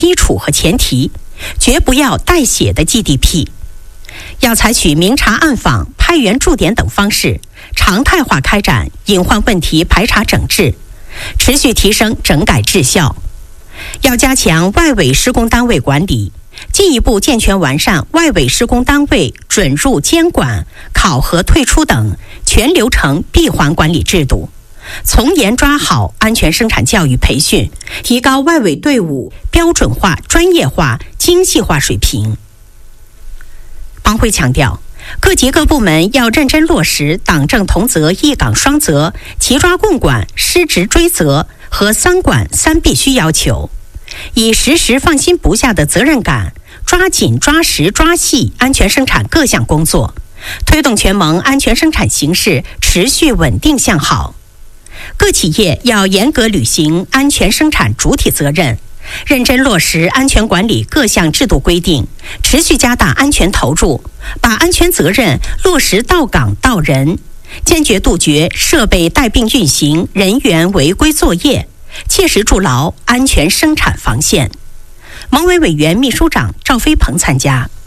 基础和前提，绝不要带血的 GDP。要采取明察暗访、派员驻点等方式，常态化开展隐患问题排查整治，持续提升整改质效。要加强外围施工单位管理，进一步健全完善外围施工单位准入监管、考核退出等全流程闭环管理制度，从严抓好安全生产教育培训，提高外围队伍标准化、专业化、精细化水平。帮会强调，各级各部门要认真落实党政同责、一岗双责、齐抓共管、失职追责和三管三必须要求，以时时放心不下的责任感，抓紧抓实抓细安全生产各项工作，推动全盟安全生产形势持续稳定向好。各企业要严格履行安全生产主体责任，认真落实安全管理各项制度规定，持续加大安全投入，把安全责任落实到岗到人，坚决杜绝设备带病运行、人员违规作业，切实筑牢安全生产防线。盟委委员秘书长赵飞鹏参加。